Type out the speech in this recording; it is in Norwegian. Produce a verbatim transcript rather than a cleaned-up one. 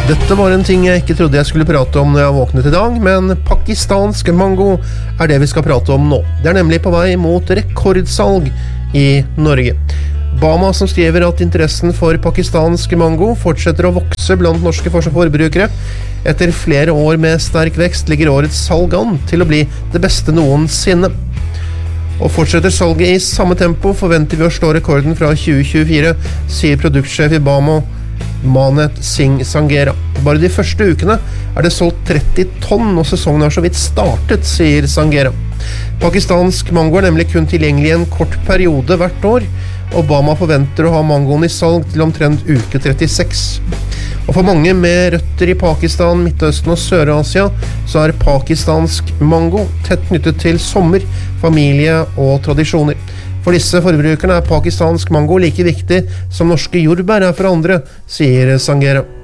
Dette var en ting jeg ikke trodde jeg skulle prate om når jeg våknet i dag, men pakistansk mango er det vi skal prate om nå. Det er nemlig på vei mot rekordsalg i Norge. Bama som skriver at interessen for pakistansk mango fortsetter å vokse blant norske forbrukere. Etter flere år med sterk vekst ligger årets salg an til å bli det beste noensinne. Og fortsetter salget i samme tempo forventer vi å slå rekorden fra tjue tjuefire, sier produktsjef i Bama, Manet Singh Sangera. Bare de første ukene er det solgt tretti tonn, og sesongen har så vidt startet, sier Sangera. Pakistansk mango er nemlig kun tilgjengelig i en kort periode hvert år. Obama forventer å ha mangoen i salg til omtrent uke trettiseks. Og for mange med røtter i Pakistan, Midtøsten og Sør-Asia, så er pakistansk mango tett knyttet til sommer, familie og tradisjoner. For disse forbrukerne er pakistansk mango like viktig som norske jordbær er for andre, sier Sangera.